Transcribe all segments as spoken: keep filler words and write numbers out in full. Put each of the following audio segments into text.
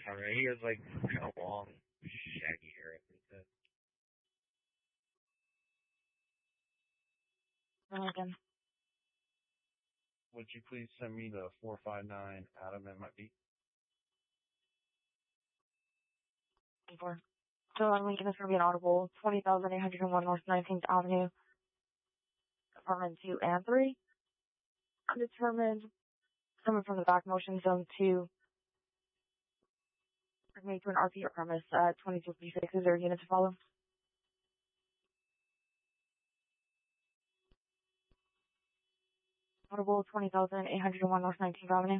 Alright, he has like kind of long, shaggy hair up his head. Again. Would you please send me the four five nine Adam M I B? Four. So I'm Lincoln is going to be an audible twenty thousand eight hundred one North nineteenth Avenue, apartment two and three. Undetermined. Coming from the back motion zone two. Bring me to an R P premise at twenty-two fifty-six. Is there a unit to follow? Audible twenty thousand eight hundred one North nineteenth Avenue.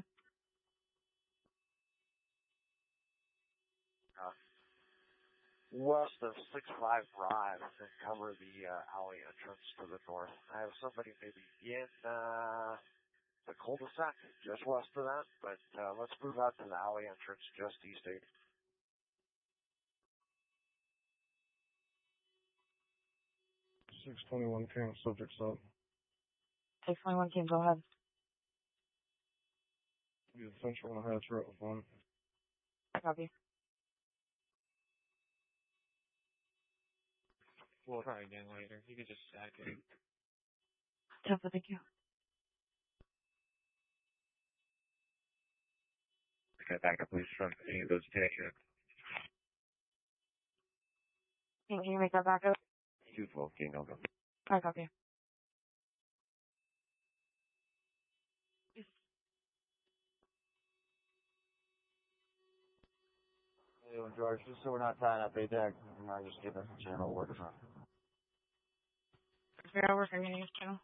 Uh, west of six five Drive and cover the uh, alley entrance to the north. I have somebody maybe in uh, the cul-de-sac just west of that, but uh, let's move out to the alley entrance just east eight. six twenty-one cam subject sub. six twenty-one came, go ahead. Be the central on the hatch right with one. I copy. We'll try again later. You could just activate. Temple, thank you. Okay, back up, please, from any of those connections. Can you make that back up? two twelve, King, I'll go. I copy. Hey, George, just so we're not tying up a deck, I just give us a channel word from. Yeah, we're figuring this channel.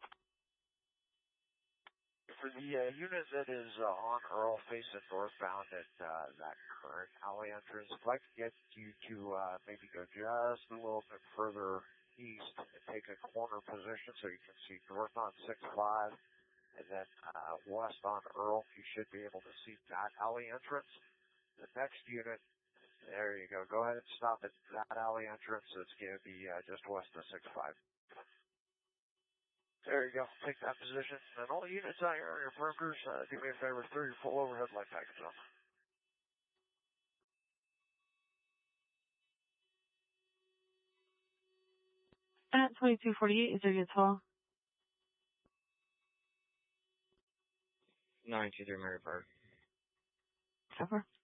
For the uh, unit that is uh, on Earl facing northbound at uh, that current alley entrance, if I could get you to uh, maybe go just a little bit further east and take a corner position so you can see north on six five and then uh, west on Earl, you should be able to see that alley entrance. The next unit, there you go. Go ahead and stop at that alley entrance. It's going to be uh, just west of six five. There you go. Take that position. And all units out here on your perimeters, uh, do me a favor, throw your full overhead light package on. At twenty-two forty-eight, is there a tall? nine two three Mary Park. Cover.